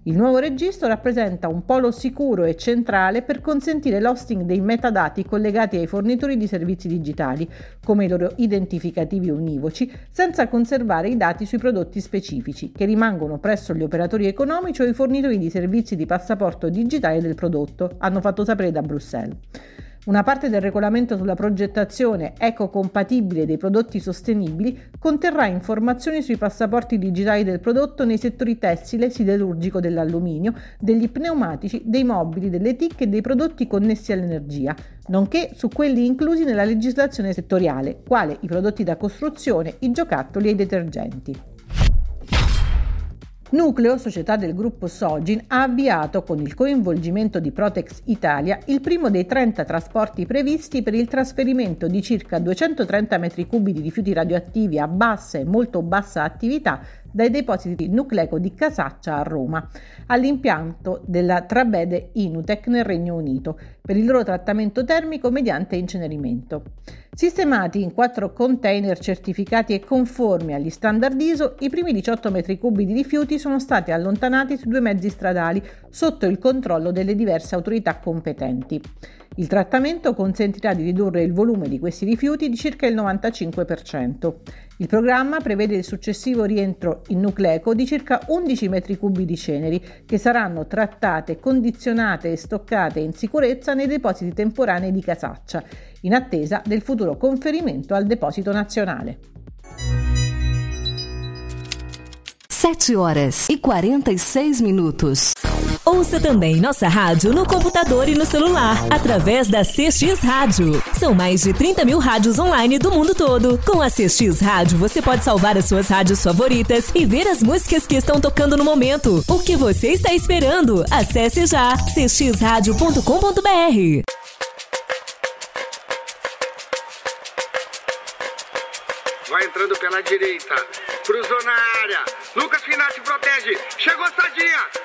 Il nuovo registro rappresenta un polo sicuro e centrale per consentire l'hosting dei metadati collegati ai fornitori di servizi digitali, come i loro identificativi univoci, senza conservare i dati sui prodotti specifici, che rimangono presso gli operatori economici o i fornitori di servizi di passaporto digitale del prodotto, hanno fatto sapere da Bruxelles. Una parte del regolamento sulla progettazione ecocompatibile dei prodotti sostenibili conterrà informazioni sui passaporti digitali del prodotto nei settori tessile, siderurgico, dell'alluminio, degli pneumatici, dei mobili, delle TIC e dei prodotti connessi all'energia, nonché su quelli inclusi nella legislazione settoriale, quale i prodotti da costruzione, i giocattoli e i detergenti. Nucleo, società del gruppo Sogin, ha avviato, con il coinvolgimento di Protex Italia, il primo dei 30 trasporti previsti per il trasferimento di circa 230 metri cubi di rifiuti radioattivi a bassa e molto bassa attività dai depositi Nucleco di Casaccia a Roma, all'impianto della Trabede Inutec nel Regno Unito, per il loro trattamento termico mediante incenerimento. Sistemati in 4 container certificati e conformi agli standard ISO, i primi 18 metri cubi di rifiuti sono stati allontanati su 2 mezzi stradali sotto il controllo delle diverse autorità competenti. Il trattamento consentirà di ridurre il volume di questi rifiuti di circa il 95%. Il programma prevede il successivo rientro in Nucleco di circa 11 metri cubi di ceneri, che saranno trattate, condizionate e stoccate in sicurezza nei depositi temporanei di Casaccia, in attesa del futuro conferimento al deposito nazionale. 7h46. Ouça também nossa rádio no computador e no celular, através da CX Rádio. São mais de 30 mil rádios online do mundo todo. Com a CX Rádio, você pode salvar as suas rádios favoritas e ver as músicas que estão tocando no momento. O que você está esperando? Acesse já cxradio.com.br. Vai entrando pela direita, cruzou na área, Lucas Finati protege, chegou Sadinha,